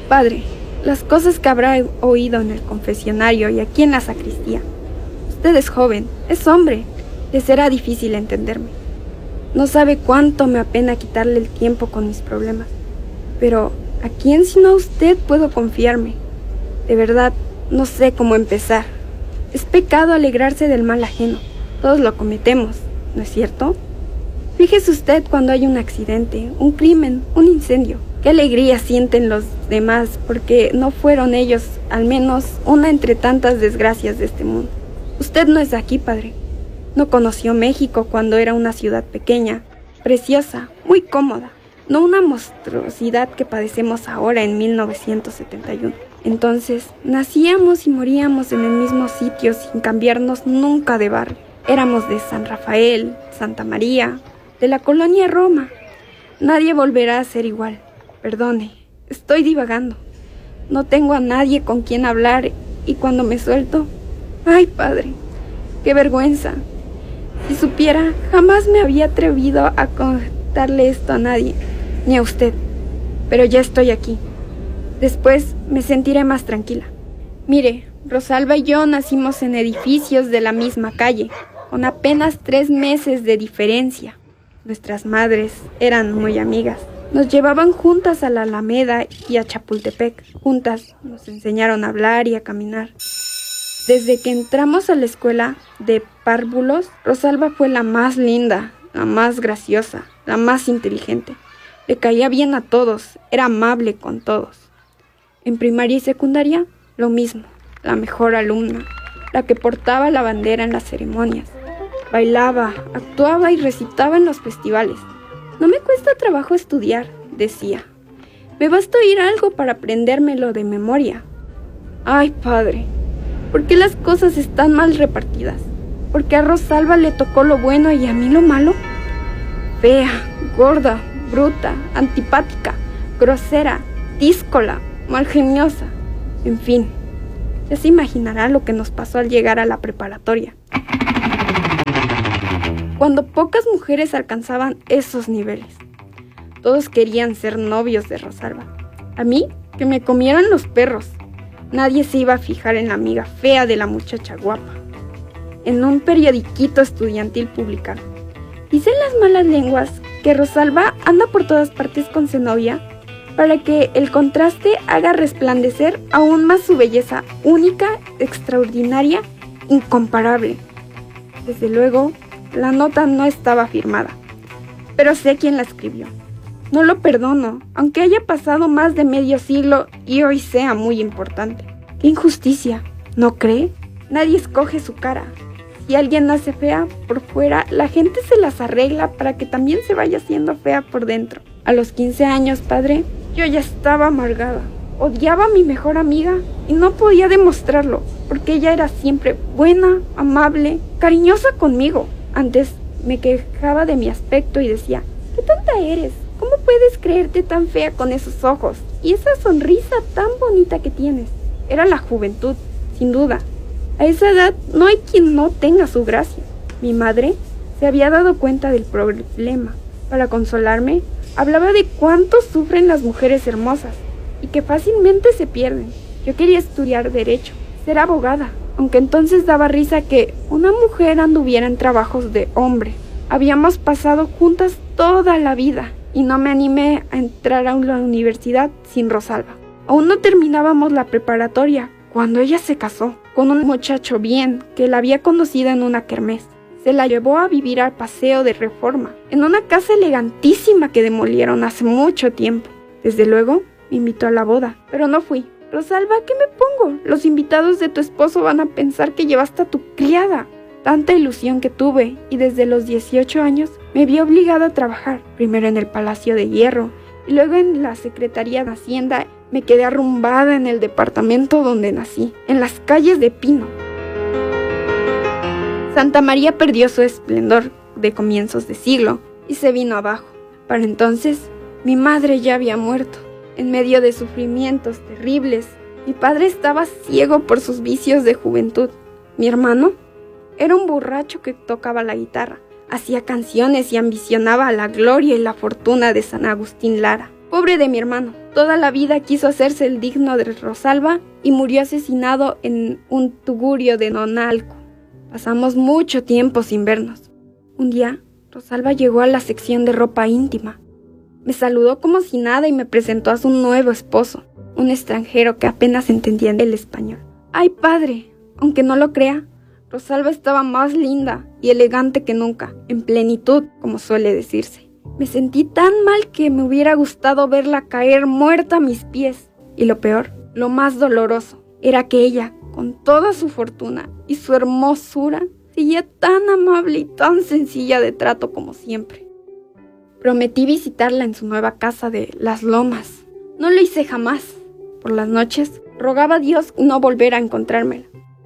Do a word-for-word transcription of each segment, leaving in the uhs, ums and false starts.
Padre, las cosas que habrá oído en el confesionario y aquí en la sacristía. Usted es joven, es hombre, le será difícil entenderme. No sabe cuánto me apena quitarle el tiempo con mis problemas. Pero, ¿a quién sino a usted puedo confiarme? De verdad, no sé cómo empezar. Es pecado alegrarse del mal ajeno. Todos lo cometemos, ¿no es cierto? Fíjese usted cuando hay un accidente, un crimen, un incendio. Qué alegría sienten los demás porque no fueron ellos, al menos, una entre tantas desgracias de este mundo. Usted no es de aquí, padre. No conoció México cuando era una ciudad pequeña, preciosa, muy cómoda. No una monstruosidad que padecemos ahora en mil novecientos setenta y uno. Entonces, nacíamos y moríamos en el mismo sitio sin cambiarnos nunca de barrio. Éramos de San Rafael, Santa María, de la colonia Roma. Nadie volverá a ser igual. Perdone, estoy divagando. No tengo a nadie con quien hablar y cuando me suelto... ¡Ay, padre! ¡Qué vergüenza! Si supiera, jamás me había atrevido a contarle esto a nadie, ni a usted. Pero ya estoy aquí. Después me sentiré más tranquila. Mire, Rosalba y yo nacimos en edificios de la misma calle, con apenas tres meses de diferencia. Nuestras madres eran muy amigas. Nos llevaban juntas a la Alameda y a Chapultepec. Juntas nos enseñaron a hablar y a caminar. Desde que entramos a la escuela de párvulos, Rosalba fue la más linda, la más graciosa, la más inteligente. Le caía bien a todos, era amable con todos. En primaria y secundaria, lo mismo, la mejor alumna, la que portaba la bandera en las ceremonias. Bailaba, actuaba y recitaba en los festivales. No me cuesta trabajo estudiar, decía. Me basta oír algo para aprendérmelo de memoria. Ay, padre, ¿por qué las cosas están mal repartidas? ¿Por qué a Rosalba le tocó lo bueno y a mí lo malo? Fea, gorda, bruta, antipática, grosera, díscola, malgeniosa. En fin, ya se imaginará lo que nos pasó al llegar a la preparatoria. Cuando pocas mujeres alcanzaban esos niveles. Todos querían ser novios de Rosalba. A mí, que me comieran los perros. Nadie se iba a fijar en la amiga fea de la muchacha guapa. En un periodiquito estudiantil publicaron: dicen las malas lenguas que Rosalba anda por todas partes con Zenobia para que el contraste haga resplandecer aún más su belleza única, extraordinaria, incomparable. Desde luego, la nota no estaba firmada, pero sé quién la escribió. No lo perdono, aunque haya pasado más de medio siglo y hoy sea muy importante. ¡Qué injusticia! ¿No cree? Nadie escoge su cara. Si alguien nace fea por fuera, la gente se las arregla para que también se vaya haciendo fea por dentro. A los quince años, padre, yo ya estaba amargada. Odiaba a mi mejor amiga y no podía demostrarlo, porque ella era siempre buena, amable, cariñosa conmigo. Antes me quejaba de mi aspecto y decía: ¡qué tonta eres! ¿Cómo puedes creerte tan fea con esos ojos y esa sonrisa tan bonita que tienes? Era la juventud, sin duda. A esa edad no hay quien no tenga su gracia. Mi madre se había dado cuenta del problema. Para consolarme, hablaba de cuánto sufren las mujeres hermosas y que fácilmente se pierden. Yo quería estudiar derecho, ser abogada, aunque entonces daba risa que una mujer anduviera en trabajos de hombre. Habíamos pasado juntas toda la vida y no me animé a entrar a la universidad sin Rosalba. Aún no terminábamos la preparatoria cuando ella se casó con un muchacho bien que la había conocido en una kermés. Se la llevó a vivir al Paseo de Reforma, en una casa elegantísima que demolieron hace mucho tiempo. Desde luego, me invitó a la boda, pero no fui. Rosalba, ¿qué me pongo? Los invitados de tu esposo van a pensar que llevaste a tu criada. Tanta ilusión que tuve, y desde los dieciocho años me vi obligada a trabajar, primero en el Palacio de Hierro, y luego en la Secretaría de Hacienda. Me quedé arrumbada en el departamento donde nací, en las calles de Pino. Santa María perdió su esplendor de comienzos de siglo y se vino abajo. Para entonces, mi madre ya había muerto. En medio de sufrimientos terribles, mi padre estaba ciego por sus vicios de juventud. Mi hermano era un borracho que tocaba la guitarra, hacía canciones y ambicionaba la gloria y la fortuna de San Agustín Lara. Pobre de mi hermano, toda la vida quiso hacerse el digno de Rosalba y murió asesinado en un tugurio de Nonalco. Pasamos mucho tiempo sin vernos. Un día, Rosalba llegó a la sección de ropa íntima. Me saludó como si nada y me presentó a su nuevo esposo, un extranjero que apenas entendía el español. ¡Ay, padre! Aunque no lo crea, Rosalba estaba más linda y elegante que nunca, en plenitud, como suele decirse. Me sentí tan mal que me hubiera gustado verla caer muerta a mis pies. Y lo peor, lo más doloroso, era que ella, con toda su fortuna y su hermosura, seguía tan amable y tan sencilla de trato como siempre. Prometí visitarla en su nueva casa de Las Lomas. No lo hice jamás. Por las noches, rogaba a Dios no volver a encontrármela.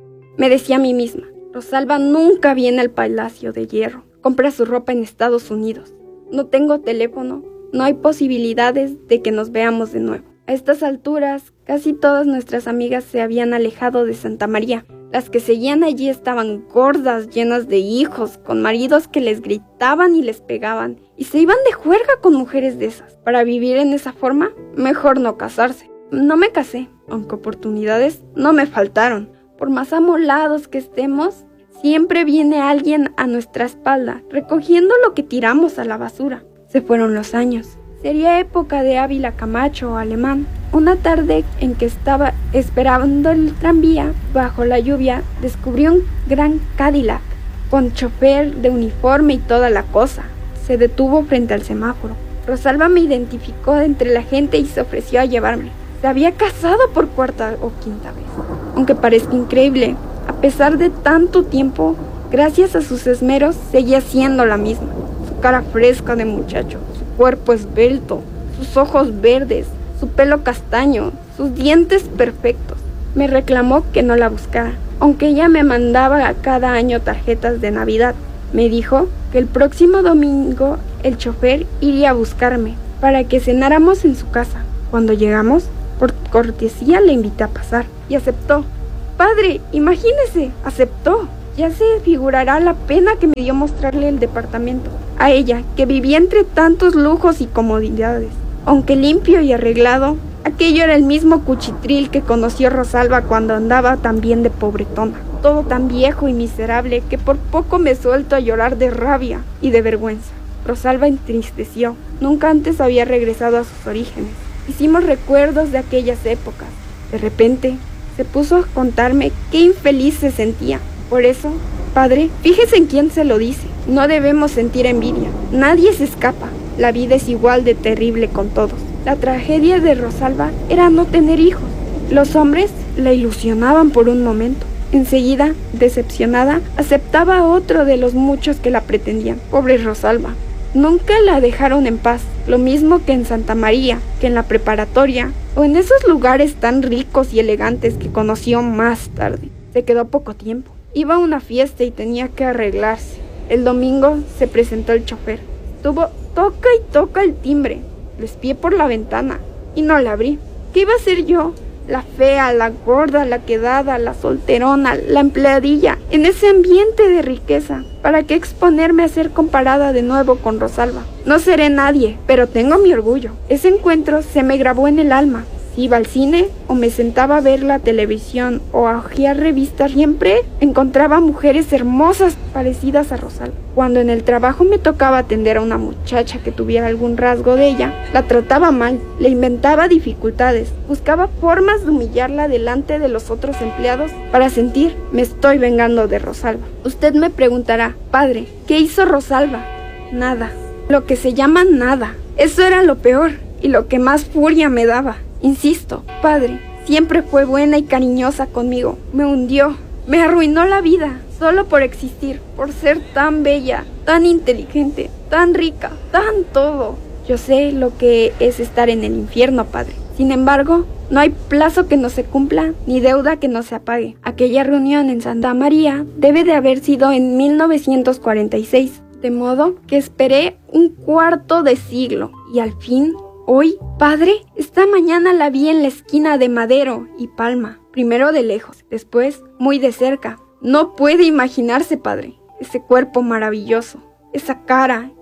Me decía a mí misma, Rosalba nunca viene al Palacio de Hierro. Compra su ropa en Estados Unidos. No tengo teléfono. No hay posibilidades de que nos veamos de nuevo. A estas alturas, casi todas nuestras amigas se habían alejado de Santa María. Las que seguían allí estaban gordas, llenas de hijos, con maridos que les gritaban y les pegaban, y se iban de juerga con mujeres de esas. Para vivir en esa forma, mejor no casarse. No me casé, aunque oportunidades no me faltaron. Por más amolados que estemos, siempre viene alguien a nuestra espalda, recogiendo lo que tiramos a la basura. Se fueron los años. Sería época de Ávila Camacho o Alemán. Una tarde en que estaba esperando el tranvía, bajo la lluvia, descubrí un gran Cadillac, con chofer de uniforme y toda la cosa. Se detuvo frente al semáforo. Rosalba me identificó entre la gente y se ofreció a llevarme. Se había casado por cuarta o quinta vez. Aunque parezca increíble, a pesar de tanto tiempo, gracias a sus esmeros, seguía siendo la misma. Su cara fresca de muchacho, su cuerpo esbelto, sus ojos verdes, su pelo castaño, sus dientes perfectos. Me reclamó que no la buscara, aunque ella me mandaba cada año tarjetas de Navidad. Me dijo que el próximo domingo el chofer iría a buscarme para que cenáramos en su casa. Cuando llegamos, por cortesía le invité a pasar y aceptó. Padre, imagínese, aceptó. Ya se figurará la pena que me dio mostrarle el departamento a ella, que vivía entre tantos lujos y comodidades. Aunque limpio y arreglado, aquello era el mismo cuchitril que conoció Rosalba cuando andaba tan bien de pobretona. Todo tan viejo y miserable que por poco me suelto a llorar de rabia y de vergüenza. Rosalba entristeció. Nunca antes había regresado a sus orígenes. Hicimos recuerdos de aquellas épocas. De repente, se puso a contarme qué infeliz se sentía. Por eso, padre, fíjese en quién se lo dice. No debemos sentir envidia. Nadie se escapa. La vida es igual de terrible con todos. La tragedia de Rosalba era no tener hijos. Los hombres la ilusionaban por un momento. Enseguida, decepcionada, aceptaba a otro de los muchos que la pretendían. Pobre Rosalba. Nunca la dejaron en paz, lo mismo que en Santa María, que en la preparatoria, o en esos lugares tan ricos y elegantes que conoció más tarde. Se quedó poco tiempo. Iba a una fiesta y tenía que arreglarse. El domingo se presentó el chofer. Estuvo toca y toca el timbre. Lo espié por la ventana y no la abrí. ¿Qué iba a hacer yo? La fea, la gorda, la quedada, la solterona, la empleadilla, en ese ambiente de riqueza. ¿Para qué exponerme a ser comparada de nuevo con Rosalba? No seré nadie, pero tengo mi orgullo. Ese encuentro se me grabó en el alma. Si iba al cine o me sentaba a ver la televisión o a hojear revistas, siempre encontraba mujeres hermosas parecidas a Rosalba. Cuando en el trabajo me tocaba atender a una muchacha que tuviera algún rasgo de ella, la trataba mal, le inventaba dificultades, buscaba formas de humillarla delante de los otros empleados para sentir, me estoy vengando de Rosalba. Usted me preguntará, padre, ¿qué hizo Rosalba? Nada. Lo que se llama nada. Eso era lo peor y lo que más furia me daba. Insisto, padre, siempre fue buena y cariñosa conmigo. Me hundió, me arruinó la vida, solo por existir, por ser tan bella, tan inteligente, tan rica, tan todo. Yo sé lo que es estar en el infierno, padre. Sin embargo, no hay plazo que no se cumpla, ni deuda que no se apague. Aquella reunión en Santa María debe de haber sido en mil novecientos cuarenta y seis, de modo que esperé un cuarto de siglo, y al fin... Hoy, padre, esta mañana la vi en la esquina de Madero y Palma, primero de lejos, después muy de cerca. No puede imaginarse, padre, ese cuerpo maravilloso, esa cara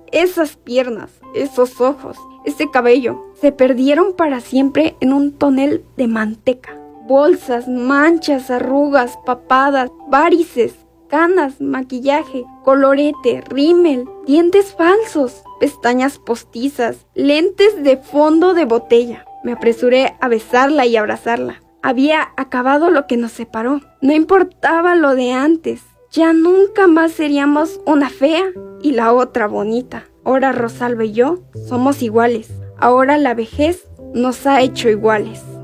esas piernas, esos ojos, ese cabello, se perdieron para siempre en un tonel de manteca. Bolsas, manchas, arrugas, papadas, varices, canas, maquillaje, colorete, rímel, dientes falsos, pestañas postizas, lentes de fondo de botella. Me apresuré a besarla y abrazarla. Había acabado lo que nos separó. No importaba lo de antes. Ya nunca más seríamos una fea y la otra bonita. Ahora Rosalba y yo somos iguales. Ahora la vejez nos ha hecho iguales.